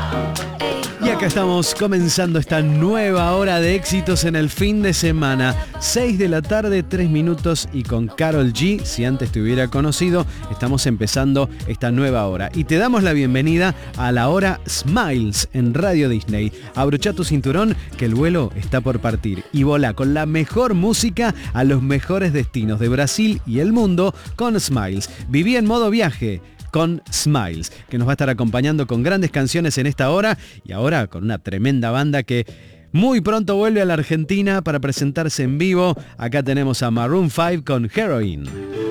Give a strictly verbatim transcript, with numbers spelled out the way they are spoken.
Y acá estamos comenzando esta nueva hora de éxitos en el fin de semana. seis de la tarde, tres minutos, y con Karol G, si antes te hubiera conocido, estamos empezando esta nueva hora. Y te damos la bienvenida a la hora Smiles en Radio Disney. Abrocha tu cinturón que el vuelo está por partir y volá con la mejor música a los mejores destinos de Brasil y el mundo con Smiles. Viví en modo viaje con Smiles, que nos va a estar acompañando con grandes canciones en esta hora y ahora con una tremenda banda que muy pronto vuelve a la Argentina para presentarse en vivo. Acá tenemos a Maroon cinco con Heroin.